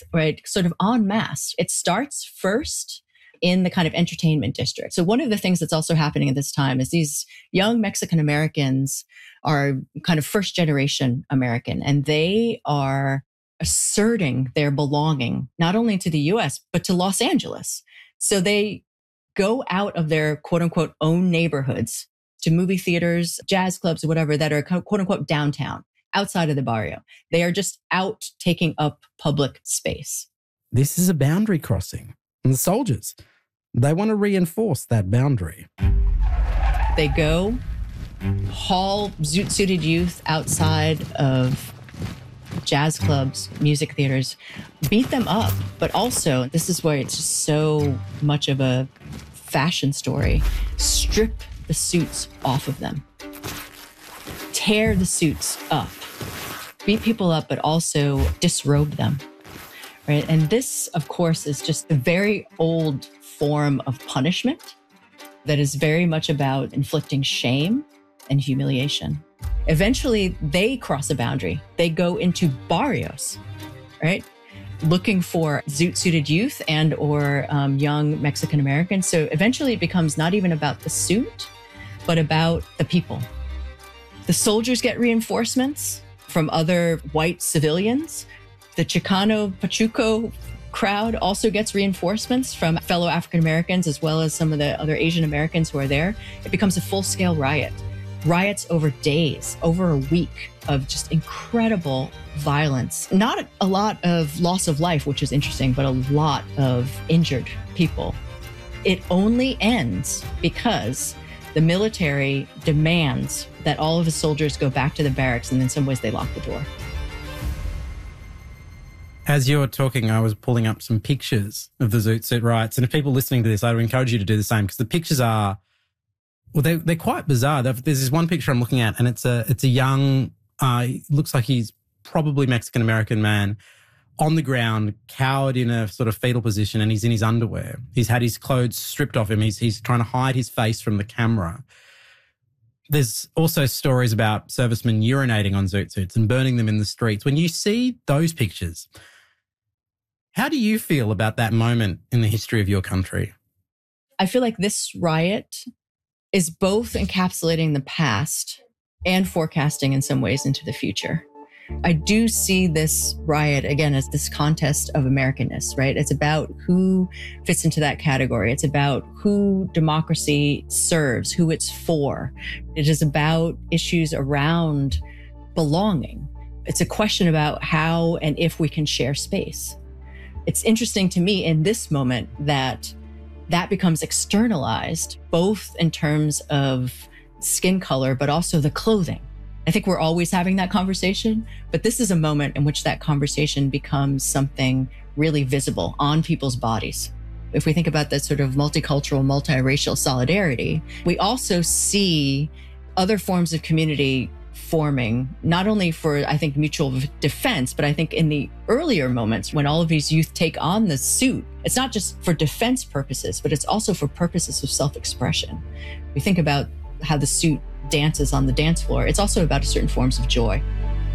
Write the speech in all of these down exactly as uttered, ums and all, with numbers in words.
right, sort of en masse. It starts first in the kind of entertainment district. So one of the things that's also happening at this time is these young Mexican Americans are kind of first generation American, and they are asserting their belonging, not only to the U S, but to Los Angeles. So they go out of their quote unquote own neighborhoods to movie theaters, jazz clubs, whatever, that are quote unquote downtown, outside of the barrio. They are just out taking up public space. This is a boundary crossing. And the soldiers, they want to reinforce that boundary. They go, haul zoot-suited youth outside of jazz clubs, music theaters, beat them up. But also, this is where it's just so much of a fashion story, strip the suits off of them, tear the suits up, beat people up, but also disrobe them, right? And this, of course, is just a very old form of punishment that is very much about inflicting shame and humiliation. Eventually, they cross a boundary. They go into barrios, right? Looking for zoot-suited youth and or um, young Mexican Americans. So eventually it becomes not even about the suit, but about the people. The soldiers get reinforcements from other white civilians. The Chicano Pachuco crowd also gets reinforcements from fellow African Americans, as well as some of the other Asian Americans who are there. It becomes a full-scale riot. Riots over days, over a week of just incredible violence. Not a lot of loss of life, which is interesting, but a lot of injured people. It only ends because the military demands that all of the soldiers go back to the barracks, and in some ways they lock the door. As you were talking, I was pulling up some pictures of the Zoot Suit riots. And if people listening to this, I would encourage you to do the same, because the pictures are, well, they, they're quite bizarre. There's this one picture I'm looking at, and it's a it's a young, uh, looks like he's probably Mexican-American man on the ground, cowered in a sort of fetal position, and he's in his underwear. He's had his clothes stripped off him. He's, he's trying to hide his face from the camera. There's also stories about servicemen urinating on Zoot Suits and burning them in the streets. When you see those pictures, how do you feel about that moment in the history of your country? I feel like this riot is both encapsulating the past and forecasting in some ways into the future. I do see this riot, again, as this contest of Americanness, right? It's about who fits into that category. It's about who democracy serves, who it's for. It is about issues around belonging. It's a question about how and if we can share space. It's interesting to me in this moment that that becomes externalized, both in terms of skin color, but also the clothing. I think we're always having that conversation, but this is a moment in which that conversation becomes something really visible on people's bodies. If we think about that sort of multicultural, multiracial solidarity, we also see other forms of community forming, not only for, I think, mutual defense, but I think in the earlier moments when all of these youth take on the suit, it's not just for defense purposes, but it's also for purposes of self-expression. We think about how the suit dances on the dance floor. It's also about certain forms of joy.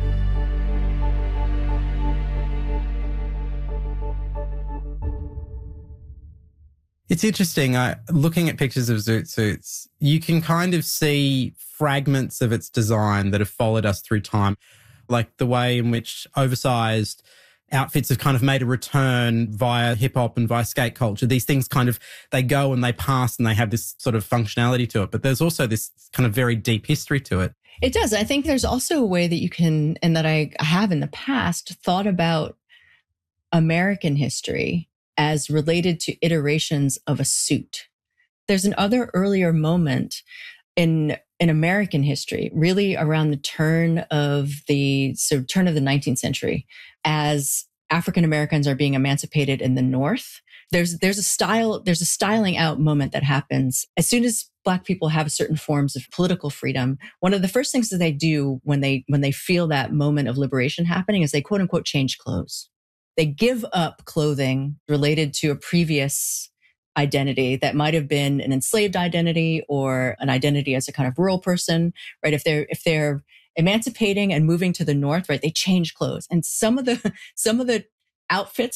It's interesting. I, looking at pictures of Zoot Suits, you can kind of see fragments of its design that have followed us through time, like the way in which oversized outfits have kind of made a return via hip hop and via skate culture. These things kind of, they go and they pass and they have this sort of functionality to it. But there's also this kind of very deep history to it. It does. I think there's also a way that you can, and that I have in the past, thought about American history as related to iterations of a suit. There's another earlier moment in in American history, really around the turn of the so turn of the nineteenth century, as African Americans are being emancipated in the North. There's there's a style there's a styling out moment that happens as soon as Black people have certain forms of political freedom. One of the first things that they do when they when they feel that moment of liberation happening is they quote unquote change clothes. They give up clothing related to a previous identity that might have been an enslaved identity or an identity as a kind of rural person, right? If they're if they're emancipating and moving to the North, right, they change clothes. And some of the some of the outfits